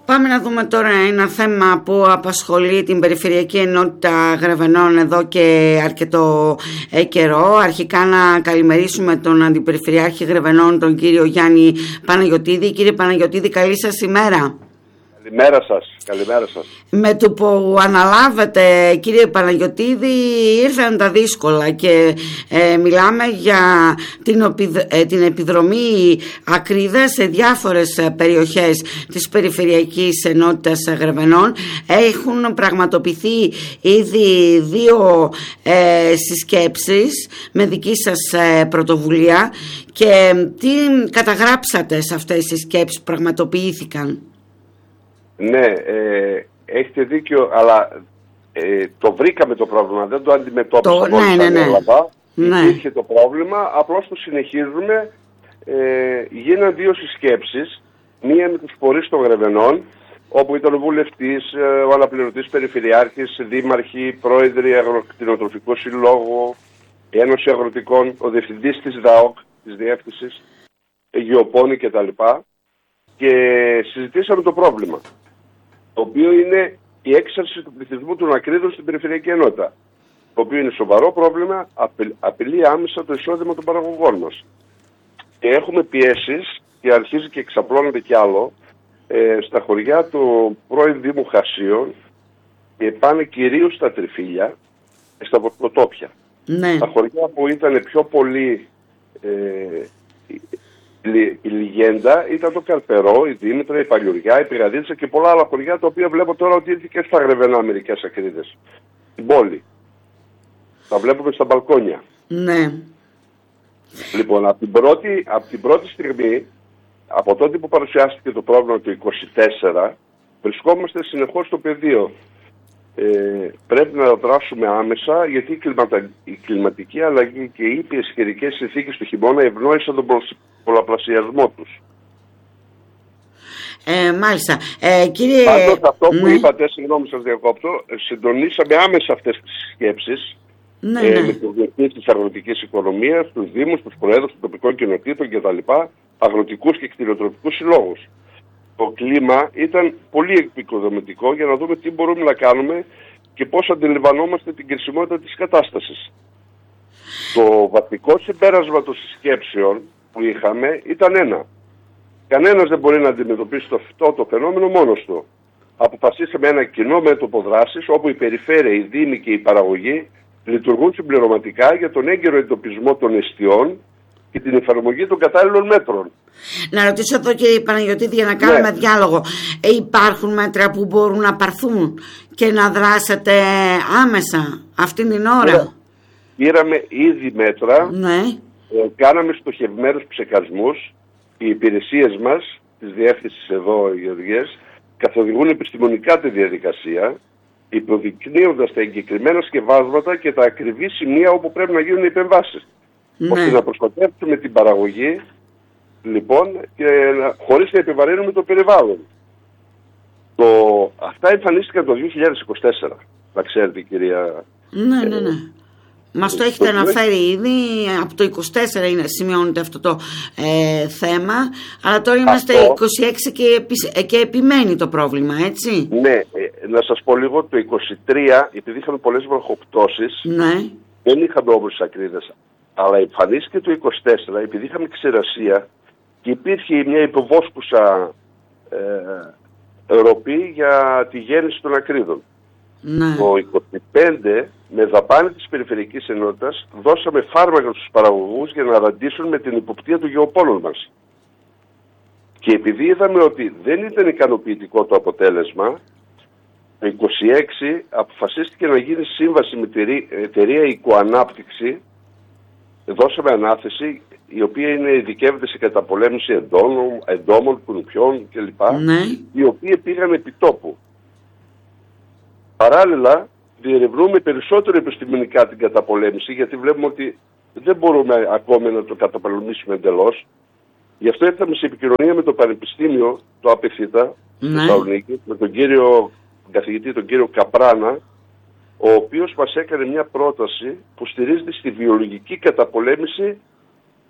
Πάμε να δούμε τώρα ένα θέμα που απασχολεί την Περιφερειακή Ενότητα Γρεβενών εδώ και αρκετό καιρό. Αρχικά να καλημερίσουμε τον Αντιπεριφερειάρχη Γρεβενών, τον κύριο Γιάννη Παναγιωτίδη. Κύριε Παναγιωτίδη, καλή σας ημέρα. Καλημέρα σας. Καλημέρα σας. Με το που αναλάβετε, κύριε Παναγιωτίδη, ήρθαν τα δύσκολα και μιλάμε για την επιδρομή ακρίδας σε διάφορες περιοχές της Περιφερειακής Ενότητας Γρεβενών. Έχουν πραγματοποιηθεί ήδη 2 συσκέψεις με δική σας πρωτοβουλία, και τι καταγράψατε σε αυτές τις συσκέψεις που πραγματοποιήθηκαν? Ναι, έχετε δίκιο, αλλά το βρήκαμε το πρόβλημα, δεν το αντιμετώπισαμε. Ναι. Υπήρχε το πρόβλημα, απλώς το συνεχίζουμε. Γίναν 2 συσκέψεις, μία με τους φορείς των Γρεβενών, όπου ήταν ο βουλευτής, ο αναπληρωτής περιφερειάρχης, δήμαρχοι, πρόεδροι Αγροκτηνοτροφικού Συλλόγου, Ένωση Αγροτικών, ο διευθυντής της ΔΑΟΚ, της Διεύθυνσης, Γεωπόνη κτλ. Και συζητήσαμε το πρόβλημα, το οποίο είναι η έξαρση του πληθυσμού των ακρίδων στην Περιφερειακή Ενότητα, το οποίο είναι σοβαρό πρόβλημα, απειλεί άμεσα το εισόδημα των παραγωγών μας. Και έχουμε πιέσεις, και αρχίζει και εξαπλώνεται κι άλλο, στα χωριά του πρώην Δήμου Χασίων, και πάνε κυρίως στα Τριφύλια, στα βοσκοτόπια. Ναι. Τα χωριά που ήταν πιο πολύ η Λιγέντα ήταν το Καρπερό, η Δήμητρα, η Παλιουριά, η Πηγαδίτσα και πολλά άλλα χωριά, τα οποία βλέπω τώρα ότι ήρθε και στα Γρεβενά μερικές ακρίδες. Στην πόλη. Τα βλέπουμε στα μπαλκόνια. Ναι. Λοιπόν, από την πρώτη στιγμή, από τότε που παρουσιάστηκε το πρόβλημα του 24, βρισκόμαστε συνεχώς στο πεδίο. Πρέπει να δράσουμε άμεσα, γιατί η κλιματική αλλαγή και οι ήπιες καιρικές συνθήκες του χειμώνα ευνόησαν τον πολλαπλασιασμό τους. Μάλιστα. Κύριε... Πάντως αυτό που είπατε, συγγνώμη σας διακόπτω, συντονίσαμε άμεσα αυτές τις σκέψεις με τους διευθύνσεις της αγροτικής οικονομίας, τους δήμους, τους προέδρους των τοπικών κοινοτήτων κτλ., αγροτικούς και κτηνοτροφικούς συλλόγους. Το κλίμα ήταν πολύ επικοδομητικό για να δούμε τι μπορούμε να κάνουμε και πώς αντιλαμβανόμαστε την κρισιμότητα της κατάστασης. Το βασικό συμπέρασμα των συσκέψεων που είχαμε ήταν ένα. Κανένας δεν μπορεί να αντιμετωπίσει αυτό το φαινόμενο μόνος του. Αποφασίσαμε ένα κοινό μέτωπο δράσης, όπου η περιφέρεια, οι δήμοι και η παραγωγή λειτουργούν συμπληρωματικά για τον έγκαιρο εντοπισμό των εστιών και την εφαρμογή των κατάλληλων μέτρων. Να ρωτήσω εδώ, κύριε Παναγιωτίδη, για να κάνουμε διάλογο. Υπάρχουν μέτρα που μπορούν να πάρθουν και να δράσετε άμεσα αυτήν την ώρα? Πήραμε ήδη μέτρα. Ναι. Κάναμε στοχευμένους ψεκασμούς. Οι υπηρεσίες μας, της διεύθυνσης εδώ, οι Γεωργίες, καθοδηγούν επιστημονικά τη διαδικασία, υποδεικνύοντας τα εγκεκριμένα σκευάσματα και τα ακριβή σημεία όπου πρέπει να γίνουν οι επεμβάσεις. Ώστε να προστατεύσουμε την παραγωγή, λοιπόν, και χωρίς να επιβαρύνουμε το περιβάλλον. Αυτά εμφανίστηκαν το 2024, να ξέρετε, κυρία. Ναι. Μας το έχετε αναφέρει ήδη, από το 24 σημειώνεται αυτό το θέμα, αλλά τώρα είμαστε 26 και επιμένει το πρόβλημα, έτσι? Ναι, να σας πω λίγο, το 23, επειδή είχαμε πολλές βροχοπτώσεις, δεν είχαμε όμως ακρίδες, αλλά εμφανίστηκε το 24, επειδή είχαμε ξηρασία και υπήρχε μια υποβόσκουσα ροπή για τη γέννηση των ακρίδων. Ναι. Το 25, με δαπάνη της Περιφερειακής Ενότητας, δώσαμε φάρμακα στους παραγωγούς για να ανταντήσουν με την υποπτία των γεωπόνων μας. Και επειδή είδαμε ότι δεν ήταν ικανοποιητικό το αποτέλεσμα, το 26 αποφασίστηκε να γίνει σύμβαση με την εταιρεία Οικοανάπτυξη. Δώσαμε ανάθεση, η οποία ειδικεύεται σε καταπολέμηση εντόμων, κουνουπιών κλπ. Οι οποίοι πήγαν επί τόπου. Παράλληλα, διερευνούμε περισσότερο επιστημονικά την καταπολέμηση, γιατί βλέπουμε ότι δεν μπορούμε ακόμη να το καταπολεμήσουμε εντελώς. Γι' αυτό ήρθαμε σε επικοινωνία με το Πανεπιστήμιο, το ΑΠΕΘΙΤΑ, με τον κύριο καθηγητή, τον κύριο Καπράνα, ο οποίος μας έκανε μια πρόταση που στηρίζεται στη βιολογική καταπολέμηση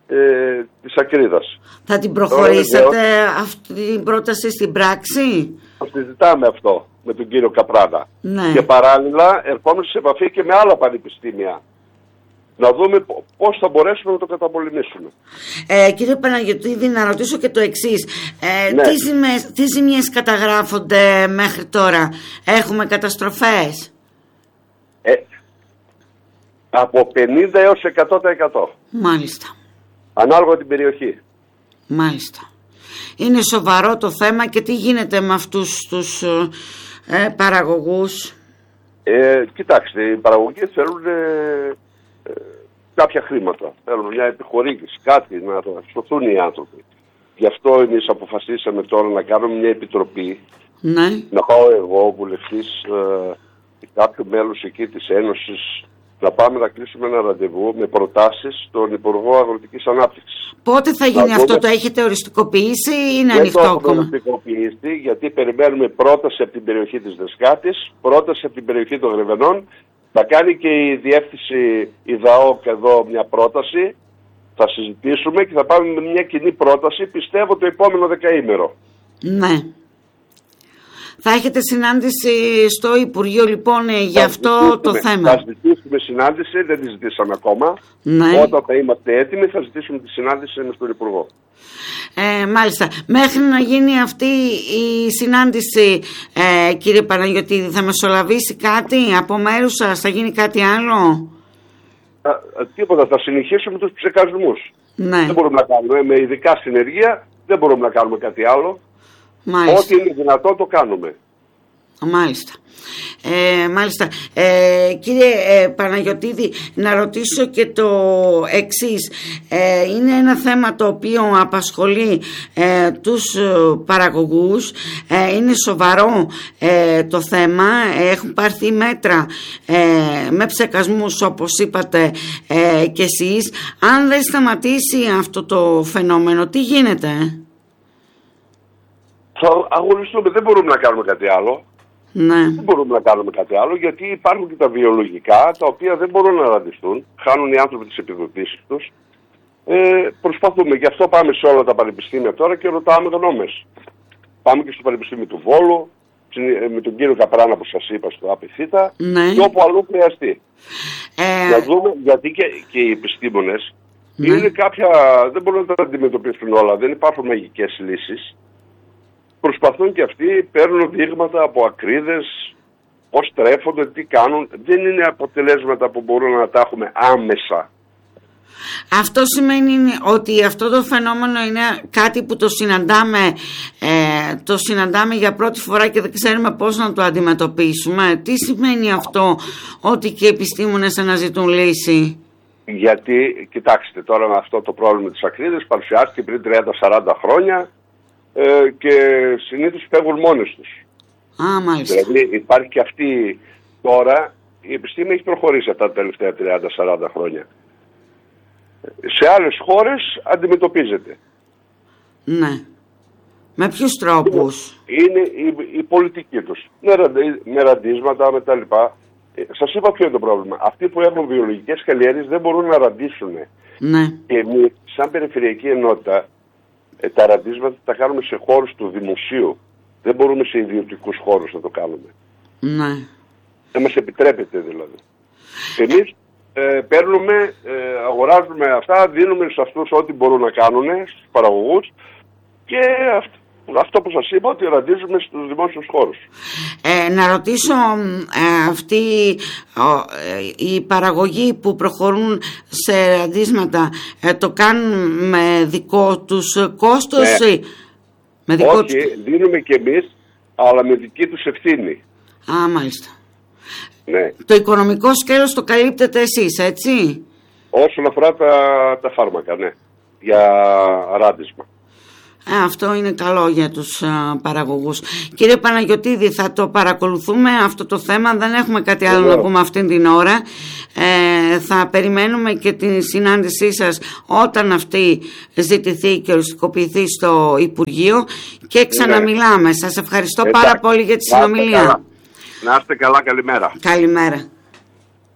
της ακρίδας. Θα την προχωρήσετε αυτή την πρόταση στην πράξη? το συζητάμε αυτό με τον κύριο Καπράνα. Ναι. Και παράλληλα ερχόμαστε σε επαφή και με άλλα πανεπιστήμια. Να δούμε πώς θα μπορέσουμε να το καταπολεμήσουμε. Κύριε Παναγιωτίδη, να ρωτήσω και το εξής. Ναι. Τι ζημιές καταγράφονται μέχρι τώρα? Έχουμε καταστροφές? Από 50 έως 100%. Μάλιστα. Ανάλογα την περιοχή. Μάλιστα. Είναι σοβαρό το θέμα και τι γίνεται με αυτούς τους παραγωγούς? Κοιτάξτε, οι παραγωγοί θέλουν κάποια χρήματα. Θέλουν μια επιχορήγηση, κάτι να σωθούν οι άνθρωποι. Γι' αυτό εμείς αποφασίσαμε τώρα να κάνουμε μια επιτροπή. Ναι. Να πάω εγώ, βουλευτής, κάποιο μέλος εκεί της Ένωσης, να πάμε να κλείσουμε ένα ραντεβού με προτάσεις στον Υπουργό Αγροτικής Ανάπτυξης. Πότε θα γίνει αυτό, το έχετε οριστικοποιήσει ή είναι ανοιχτό ακόμα? Δεν το έχουμε οριστικοποιήσει, γιατί περιμένουμε πρόταση από την περιοχή της Δεσκάτης, πρόταση από την περιοχή των Γρεβενών. Θα κάνει και η διεύθυνση ΙΔΑΟΚ εδώ μια πρόταση, θα συζητήσουμε και θα πάμε με μια κοινή πρόταση, πιστεύω το επόμενο δεκαήμερο. Ναι. Θα έχετε συνάντηση στο Υπουργείο λοιπόν για αυτό το θέμα? Θα ζητήσουμε συνάντηση, δεν τη ζητήσαμε ακόμα. Ναι. Όταν θα είμαστε έτοιμοι θα ζητήσουμε τη συνάντηση με τον Υπουργό. Μάλιστα. Μέχρι να γίνει αυτή η συνάντηση, κύριε Παναγιωτίδη, θα μεσολαβήσει κάτι από μέρους σας, θα γίνει κάτι άλλο? Τίποτα, θα συνεχίσουμε τους ψεκασμούς. Ναι. Δεν μπορούμε να κάνουμε, με ειδικά συνεργεία δεν μπορούμε να κάνουμε κάτι άλλο. Μάλιστα. Ό,τι είναι δυνατό το κάνουμε. Μάλιστα. Μάλιστα. Κύριε Παναγιωτίδη, να ρωτήσω και το εξής. Είναι ένα θέμα το οποίο απασχολεί τους παραγωγούς. Είναι σοβαρό το θέμα. Έχουν πάρθει μέτρα με ψεκασμούς, όπως είπατε κι εσείς. Αν δεν σταματήσει αυτό το φαινόμενο, τι γίνεται? Θα αγωνιστούμε, δεν μπορούμε να κάνουμε κάτι άλλο. Ναι. Δεν μπορούμε να κάνουμε κάτι άλλο, γιατί υπάρχουν και τα βιολογικά τα οποία δεν μπορούν να ραντιστούν. Χάνουν οι άνθρωποι τις επιδοτήσεις τους. Προσπαθούμε, γι' αυτό πάμε σε όλα τα πανεπιστήμια τώρα και ρωτάμε γνώμες. Πάμε και στο Πανεπιστήμιο του Βόλου, με τον κύριο Καπράνα που σας είπα στο ΑΠΘ, ναι. και όπου αλλού χρειαστεί. Να δούμε, γιατί και οι επιστήμονες είναι κάποια, δεν μπορούν να τα αντιμετωπίσουν όλα, δεν υπάρχουν μαγικές λύσεις. Προσπαθούν και αυτοί, παίρνουν δείγματα από ακρίδες, πώς τρέφονται, τι κάνουν. Δεν είναι αποτελέσματα που μπορούμε να τα έχουμε άμεσα. Αυτό σημαίνει ότι αυτό το φαινόμενο είναι κάτι που το συναντάμε για πρώτη φορά και δεν ξέρουμε πώς να το αντιμετωπίσουμε. Τι σημαίνει αυτό, ότι και οι επιστήμονες αναζητούν λύση? Γιατί, κοιτάξτε, τώρα με αυτό το πρόβλημα της ακρίδες παρουσιάστηκε πριν 30-40 χρόνια. Και συνήθως φεύγουν μόνες τους. Μάλιστα. Δηλαδή υπάρχει και αυτή τώρα, η επιστήμη έχει προχωρήσει αυτά τα τελευταία 30-40 χρόνια. Σε άλλες χώρες αντιμετωπίζεται. Ναι. Με ποιους τρόπους? Είναι η πολιτική τους. Με ραντίσματα, με τα λοιπά. Σας είπα ποιο είναι το πρόβλημα. Αυτοί που έχουν βιολογικές καλλιέργειες δεν μπορούν να ραντίσουν. Ναι. Και εμείς, σαν περιφερειακή ενότητα, τα ραντίσματα τα κάνουμε σε χώρους του δημοσίου. Δεν μπορούμε σε ιδιωτικούς χώρους να το κάνουμε. Ναι. Δεν μας επιτρέπεται δηλαδή. Εμείς παίρνουμε, αγοράζουμε αυτά, δίνουμε σε αυτούς ό,τι μπορούν να κάνουν, στους παραγωγούς, και αυτό που σας είπα, ότι ραντίζουμε στους δημόσιους χώρους. Να ρωτήσω, αυτοί οι παραγωγοί που προχωρούν σε ραντίσματα το κάνουν με δικό τους κόστος? Ναι. Όχι, δίνουμε κι εμείς, αλλά με δική τους ευθύνη. Μάλιστα. Ναι. Το οικονομικό σκέλος το καλύπτετε εσείς, έτσι? Όσον αφορά τα φάρμακα, ναι, για ράντισμα. Αυτό είναι καλό για τους παραγωγούς. Κύριε Παναγιωτίδη, θα το παρακολουθούμε αυτό το θέμα, δεν έχουμε κάτι άλλο να πούμε αυτήν την ώρα. Θα περιμένουμε και τη συνάντησή σας όταν αυτή ζητηθεί και οριστικοποιηθεί στο Υπουργείο και ξαναμιλάμε. Σας ευχαριστώ πάρα πολύ για τη συνομιλία. Να είστε καλά, καλημέρα. Καλημέρα.